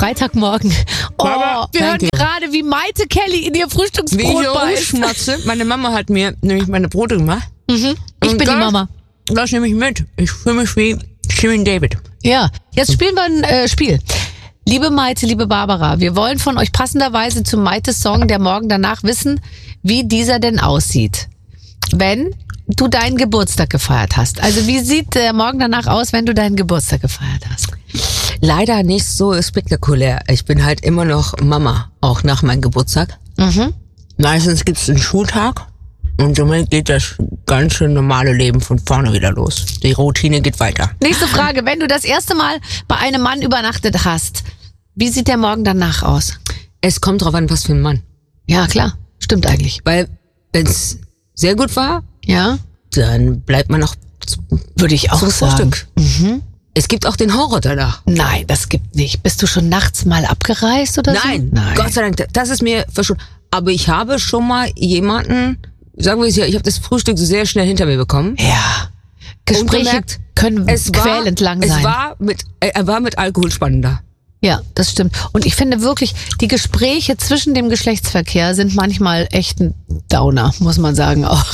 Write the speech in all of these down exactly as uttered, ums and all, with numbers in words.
Freitagmorgen. Oh, Baba, wir hören danke. gerade, wie Maite Kelly in ihr Wie Frühstücksbrot ich beißt. schmatze. Meine Mama hat mir nämlich meine Brote gemacht. Mhm. Ich Und bin die das- Mama. Das nehme ich mit. Ich fühle mich wie Shirin David. Ja, jetzt spielen wir ein äh, Spiel. Liebe Maite, liebe Barbara, wir wollen von euch passenderweise zum Maite-Song der Morgen danach wissen, wie dieser denn aussieht, wenn du deinen Geburtstag gefeiert hast. Also wie sieht der Morgen danach aus, wenn du deinen Geburtstag gefeiert hast? Leider nicht so spektakulär. Ich bin halt immer noch Mama, auch nach meinem Geburtstag. Mhm. Meistens gibt's einen Schultag und somit geht das ganze normale Leben von vorne wieder los. Die Routine geht weiter. Nächste Frage, wenn du das erste Mal bei einem Mann übernachtet hast, wie sieht der Morgen danach aus? Es kommt drauf an, was für ein Mann. Ja, klar, stimmt eigentlich. Weil wenn's sehr gut war, Ja, dann bleibt man noch würde ich auch zum sagen. Frühstück. Mhm. Es gibt auch den Horror danach. Nein, das gibt nicht. Bist du schon nachts mal abgereist oder Nein, so? Nein. Gott sei Dank, das ist mir verschont. Aber ich habe schon mal jemanden, sagen wir es ja, ich habe das Frühstück sehr schnell hinter mir bekommen. Ja. Gespräche Ungemerkt, können Es war, quälend lang sein. Es war mit, er war mit Alkohol spannender. Ja, das stimmt. Und ich finde wirklich, die Gespräche zwischen dem Geschlechtsverkehr sind manchmal echt ein Downer, muss man sagen auch.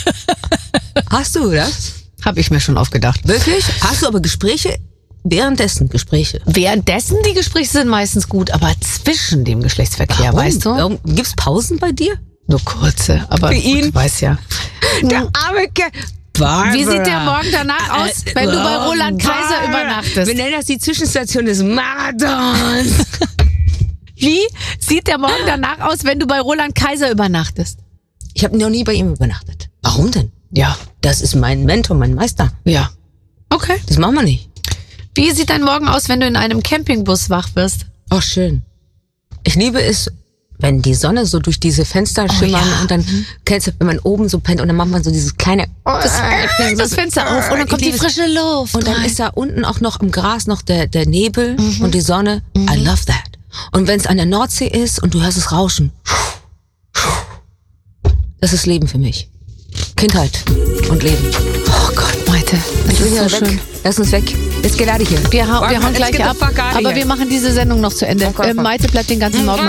Hast du das? Habe ich mir schon oft gedacht. Wirklich? Hast du aber Gespräche? Währenddessen Gespräche. Währenddessen die Gespräche sind meistens gut, aber zwischen dem Geschlechtsverkehr, weißt du? Warum? Gibt's Pausen bei dir? Nur kurze, aber Für ihn? du weißt ja. Der arme Kerl. Barbara. Wie sieht der Morgen danach aus, Äh, wenn du bei oh, Roland Kaiser Barbara. übernachtest? Wir nennen das die Zwischenstation des Marathons. Wie sieht der Morgen danach aus, wenn du bei Roland Kaiser übernachtest? Ich habe noch nie bei ihm übernachtet. Warum denn? Ja. Das ist mein Mentor, mein Meister. Ja. Okay. Das machen wir nicht. Wie sieht dein Morgen aus, wenn du in einem Campingbus wach wirst? Oh, schön. Ich liebe es, wenn die Sonne so durch diese Fenster schimmern ja. und dann, kennst du, wenn man oben so pennt und dann macht man so dieses kleine, Das, das Fenster auf und dann kommt die frische Luft. und dann rein. ist da unten auch noch im Gras noch der, der Nebel und die Sonne. I love that. Und wenn es an der Nordsee ist und du hörst es rauschen, das ist Leben für mich. Kindheit und Leben. Oh Gott, Maite, das Ich bin ist ja so weg. schön. Lass uns weg. Jetzt geht out of here. Wir, hau, wir Let's hauen get gleich the ab, fuck out of aber here. wir machen diese Sendung noch zu Ende. Fuck off. Äh, Maite bleibt den ganzen Morgen